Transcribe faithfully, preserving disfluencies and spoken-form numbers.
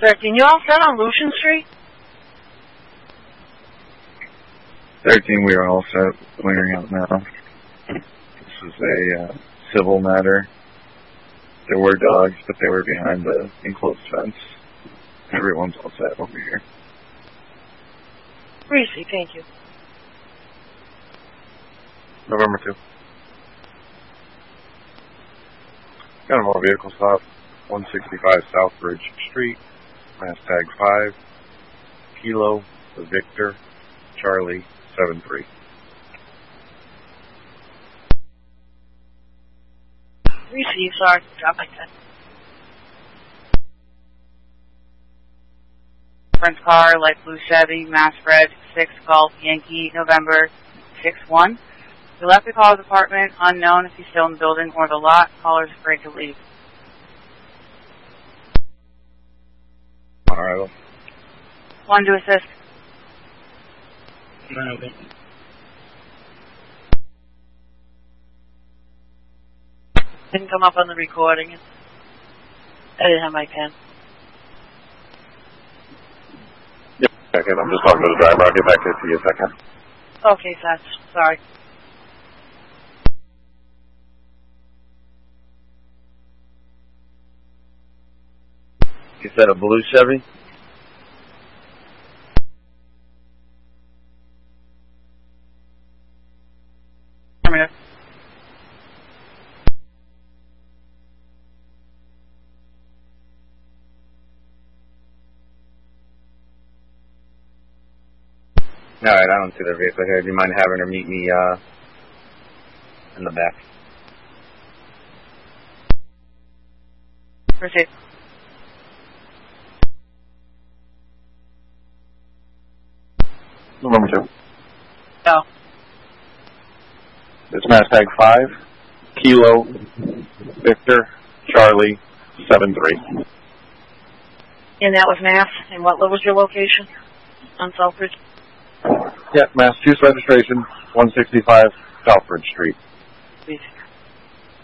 thirteen. You all set on Lucian Street? thirteen, we are all set, clearing out now. This is a uh, civil matter. There were dogs, but they were behind the enclosed fence. Everyone's all set over here. Reese, thank you. November two. Got a more vehicle stop. one sixty-five Southbridge Street. Mass tag five. Kilo, Victor, Charlie, seven three. Receive, sorry. Drop like that. Friend's car, light blue Chevy, Mass Red, six Golf Yankee, November six one. We left the caller's apartment, unknown if he's still in the building or the lot. Caller's afraid to leave. On arrival. One to assist. Okay. Didn't come up on the recording. I didn't have my pen. Yep, second. I'm just talking to the driver. I'll get back to you in a second. Okay, Seth. Sorry. You said a blue Chevy? Come here. All right, I don't see their vehicle here. Do you mind having her meet me uh, in the back? Proceed. November two. No. It's Mass Tag five, Kilo, Victor, Charlie, seven three. And that was Mass. And what was your location on Southbridge? Yeah, Massachusetts registration, one sixty-five Southbridge Street. Please.